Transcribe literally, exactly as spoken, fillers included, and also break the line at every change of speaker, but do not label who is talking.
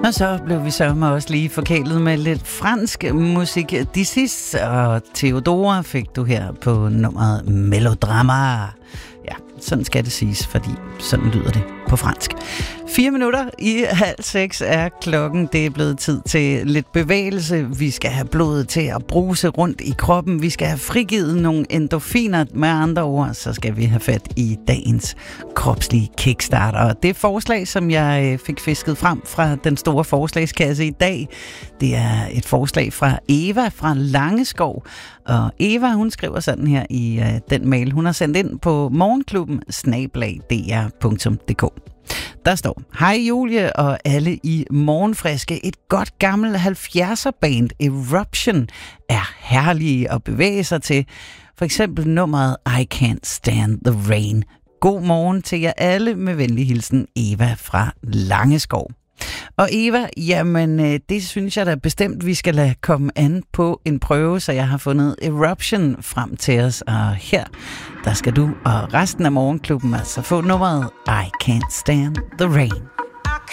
Og så blev vi sørme også lige forkælet med lidt fransk musik. Dissis og Theodora fik du her på nummeret Melodrama. Ja, sådan skal det siges, fordi sådan lyder det på fransk. Fire minutter i halv seks er klokken. Det er blevet tid til lidt bevægelse. Vi skal have blodet til at bruse rundt i kroppen. Vi skal have frigivet nogle endorfiner. Med andre ord, så skal vi have fat i dagens kropslige kickstarter. Og det forslag, som jeg fik fisket frem fra den store forslagskasse i dag, det er et forslag fra Eva fra Langeskov. Og Eva, hun skriver sådan her i uh, den mail, hun har sendt ind på morgenklubben snabel-a d r punktum d k. Der står: Hej Julie og alle i Morgenfriske. Et godt gammelt halvfjerdser band Eruption er herlige at bevæge sig til. For eksempel nummeret I Can't Stand the Rain. God morgen til jer alle. Med venlig hilsen, Eva fra Langeskov. Og Eva, jamen det synes jeg da bestemt, vi skal lade komme an på en prøve, så jeg har fundet Eruption frem til os. Og her, der skal du og resten af morgenklubben altså få nummeret I Can't Stand the Rain.